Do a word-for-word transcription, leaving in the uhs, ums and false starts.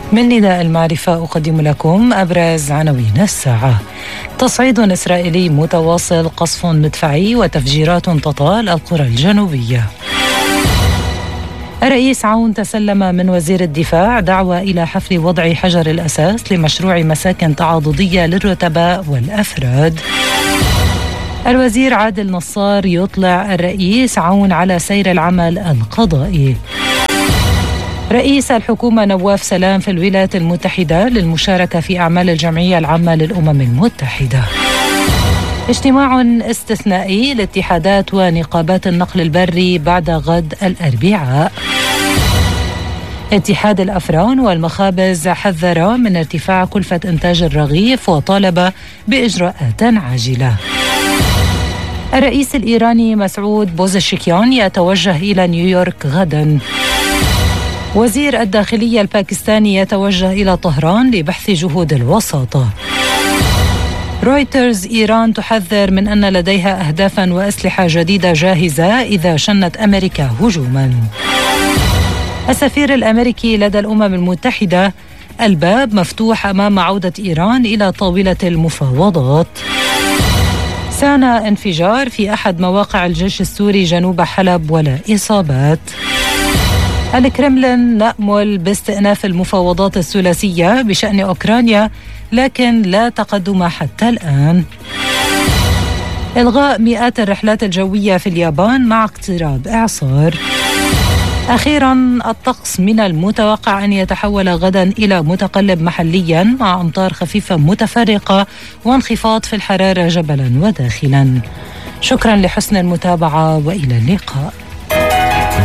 من نداء المعرفة أقدم لكم أبرز عناوين الساعة. تصعيد إسرائيلي متواصل، قصف مدفعي وتفجيرات تطال القرى الجنوبية. الرئيس عون تسلم من وزير الدفاع دعوة إلى حفل وضع حجر الأساس لمشروع مساكن تعاضدية للرتباء والأفراد. الوزير عادل نصار يطلع الرئيس عون على سير العمل القضائي. رئيس الحكومة نواف سلام في الولايات المتحدة للمشاركة في أعمال الجمعية العامة للأمم المتحدة. اجتماع استثنائي لاتحادات ونقابات النقل البري بعد غد الأربعاء. اتحاد الأفران والمخابز حذر من ارتفاع كلفة إنتاج الرغيف وطالب بإجراءات عاجلة. الرئيس الإيراني مسعود بوزشكيان يتوجه إلى نيويورك غدا. وزير الداخلية الباكستاني يتوجه إلى طهران لبحث جهود الوساطة. رويترز: إيران تحذر من أن لديها أهدافا وأسلحة جديدة جاهزة إذا شنت أمريكا هجوما. السفير الأمريكي لدى الأمم المتحدة: الباب مفتوح أمام عودة إيران إلى طاولة المفاوضات. سانا انفجار في أحد مواقع الجيش السوري جنوب حلب ولا إصابات. الكرملين: نأمل باستئناف المفاوضات الثلاثية بشأن أوكرانيا لكن لا تقدم حتى الآن. إلغاء مئات الرحلات الجوية في اليابان مع اقتراب إعصار. أخيرا، الطقس من المتوقع أن يتحول غدا إلى متقلب محليا مع أمطار خفيفة متفرقة وانخفاض في الحرارة جبلا وداخلا. شكرا لحسن المتابعة وإلى اللقاء.